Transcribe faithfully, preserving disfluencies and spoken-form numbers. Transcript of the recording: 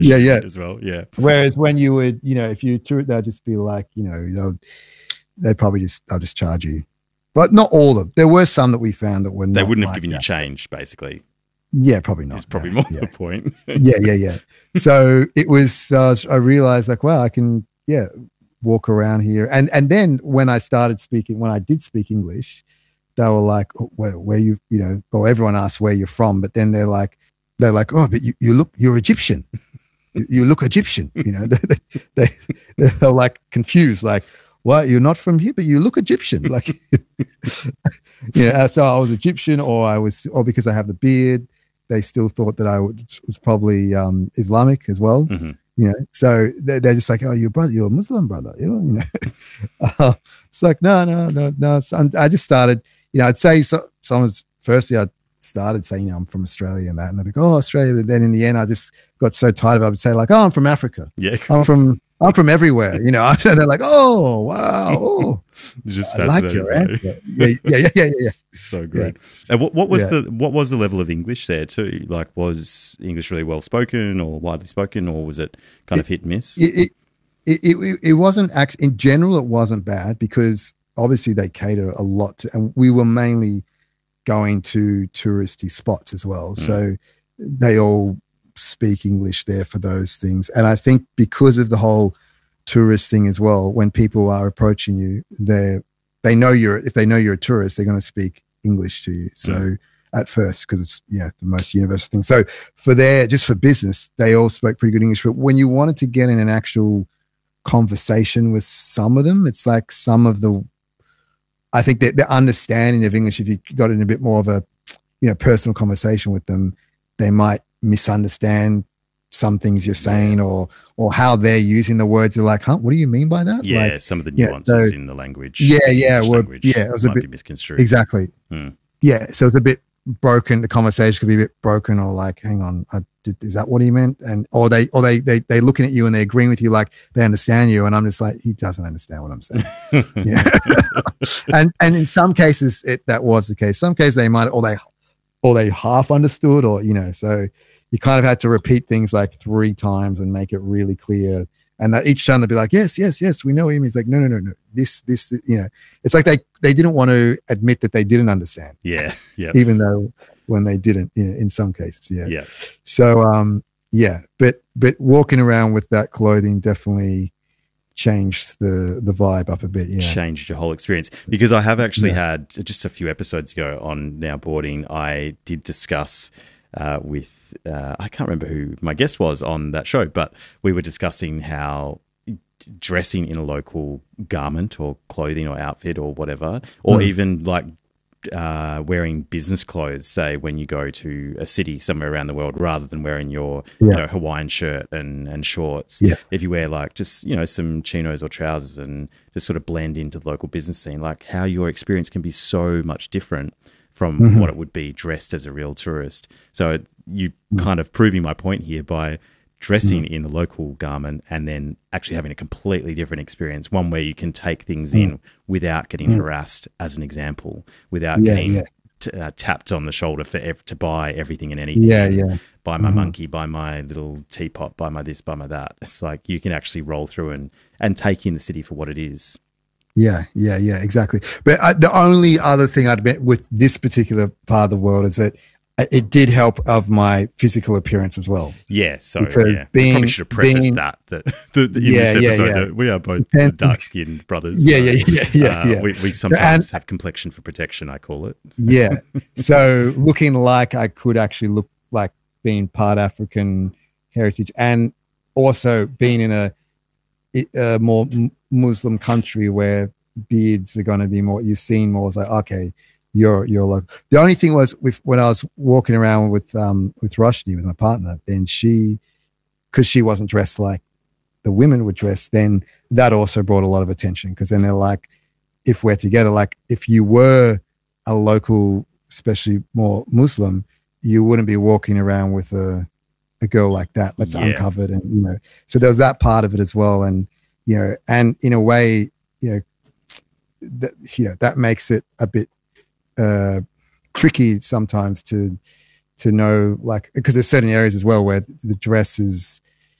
yeah, yeah, as well. Yeah. Whereas when you would, you know, if you tour, they'll just be like, you know, they'll they'd probably just they'll just charge you, but not all of them. There were some that we found that were they not wouldn't have like given that. you change, basically. Yeah, probably not. That's probably no. more yeah. the point. yeah, yeah, yeah. So it was. Uh, I realized like, wow, I can, yeah, walk around here. And and then when I started speaking, when I did speak English, they were like, oh, where, where you, you know, or everyone asks where you're from, but then they're like, they're like, oh, but you, you look, you're Egyptian. you, you look Egyptian. You know, they, they they're like confused, like, what? You're not from here, but you look Egyptian. Like, you know, so I was Egyptian, or I was, or because I have the beard, they still thought that I was probably um, Islamic as well. Mm-hmm. You know, so they're, they're just like, oh, you're brother, you're a Muslim brother. You know, uh, it's like, no, no, no, no. So I just started, you know, I'd say so, someone's firstly, I started saying, you know, I'm from Australia and that, and they'd be like, oh, Australia. But then in the end, I just got so tired of it. I would say like, oh, I'm from Africa. Yeah. I'm from, I'm from everywhere, you know. And they're like, oh, wow. Oh, just I like your answer. Yeah, yeah, yeah, yeah, yeah. So good. Yeah. And what, what was yeah. the what was the level of English there too? Like, was English really well spoken or widely spoken, or was it kind it, of hit and miss? It it, it it it wasn't actually, in general, it wasn't bad because obviously they cater a lot to, and we were mainly going to touristy spots as well. Mm. So they all speak English there for those things. And I think because of the whole tourist thing as well, when people are approaching you, they they know you're, if they know you're a tourist, they're going to speak English to you. So mm. at first, because it's, you know, the most universal thing. So for their, just for business, they all spoke pretty good English. But when you wanted to get in an actual conversation with some of them, it's like some of the, I think that the understanding of English, if you got in a bit more of a, you know, personal conversation with them, they might misunderstand some things you're saying, yeah. or or how they're using the words. You're like, huh, what do you mean by that? Yeah, like, some of the nuances yeah, so, in the language. Yeah, yeah, well, language yeah, it was might a bit be misconstrued. Exactly. Hmm. Yeah, so it's a bit broken. The conversation could be a bit broken, or like, hang on, I, did, is that what he meant? And or they or they they they looking at you and they're agreeing with you, like they understand you, and I'm just like, he doesn't understand what I'm saying. You know? and and in some cases, it that was the case. Some cases they might, or they or they half understood, or you know, so you kind of had to repeat things like three times and make it really clear. And that each time they'd be like, yes, yes, yes, we know him. He's like, no, no, no, no. This, this, this, you know, it's like they, they didn't want to admit that they didn't understand. Yeah. Yeah. Even though when they didn't, you know, in some cases. Yeah. Yeah. So, um, yeah, but, but walking around with that clothing definitely changed the, the vibe up a bit. Yeah. Changed your whole experience, because I have actually yeah. had just a few episodes ago on Now Boarding, I did discuss Uh, with uh, I can't remember who my guest was on that show, but we were discussing how dressing in a local garment or clothing or outfit or whatever, or mm. even like uh, wearing business clothes, say when you go to a city somewhere around the world, rather than wearing your yeah. you know, Hawaiian shirt and, and shorts. Yeah. If you wear like just, you know, some chinos or trousers and just sort of blend into the local business scene, like how your experience can be so much different from mm-hmm. what it would be dressed as a real tourist. So you mm-hmm. kind of proving my point here by dressing mm-hmm. in a local garment and then actually having a completely different experience, one where you can take things mm-hmm. in without getting mm-hmm. harassed, as an example, without yeah, getting yeah. T- uh, tapped on the shoulder for ev- to buy everything and anything. Yeah, yeah. Buy my mm-hmm. monkey, buy my little teapot, buy my this, buy my that. It's like you can actually roll through and, and take in the city for what it is. Yeah, yeah, yeah, exactly. But uh, the only other thing I'd admit with this particular part of the world is that it did help of my physical appearance as well. Yeah, so because yeah, being, we probably should have prefaced being, that that the, the, in yeah, this episode yeah, yeah. that we are both Depends. dark-skinned brothers. Yeah, so, yeah, yeah, yeah, uh, yeah. We, we sometimes and, have complexion for protection, I call it. Yeah, so looking like I could actually look like being part African heritage, and also being in a, a more Muslim country where beards are going to be more, you're seeing more, it's like, okay, you're you're like, the only thing was with when I was walking around with um with Roshni, with my partner, then she, because she wasn't dressed like the women were dressed, then that also brought a lot of attention, because then they're like, if we're together, like if you were a local, especially more Muslim, you wouldn't be walking around with a a girl like that that's yeah. uncovered, and you know, so there was that part of it as well. And you know, and in a way, you know, that, you know, that makes it a bit uh, tricky sometimes to to know, like, because there's certain areas as well where the dress is